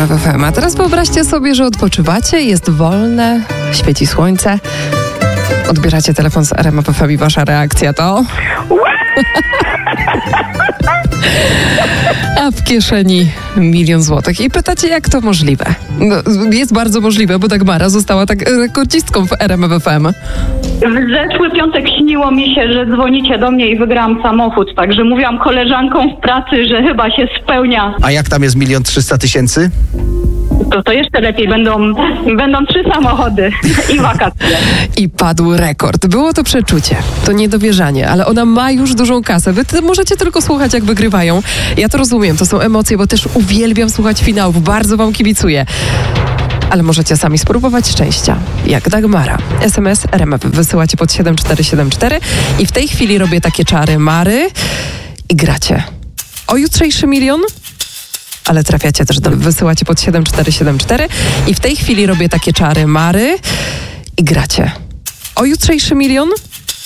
RMF FM. A teraz wyobraźcie sobie, że odpoczywacie, jest wolne, świeci słońce. Odbieracie telefon z RMF FM i wasza reakcja to... A w kieszeni 1 000 000 złotych. I pytacie, jak to możliwe? No, jest bardzo możliwe, bo Dagmara została tak rekordzistką w RMF FM. W zeszły piątek śniło mi się, że dzwonicie do mnie i wygrałam samochód, także mówiłam koleżankom w pracy, że chyba się spełnia. A jak tam jest 1 300 000? To jeszcze lepiej, będą 3 samochody i wakacje. I padł rekord. Było to przeczucie, to niedowierzanie, ale ona ma już dużą kasę. Wy możecie tylko słuchać, jak wygrywają. Ja to rozumiem, to są emocje, bo też uwielbiam słuchać finałów, bardzo wam kibicuję. Ale możecie sami spróbować szczęścia, jak Dagmara. SMS RMF wysyłacie pod 7474 i w tej chwili robię takie czary Mary i gracie. O jutrzejszy 1 000 000? Ale trafiacie też wysyłacie pod 7474 i w tej chwili robię takie czary Mary i gracie. O jutrzejszy 1 000 000?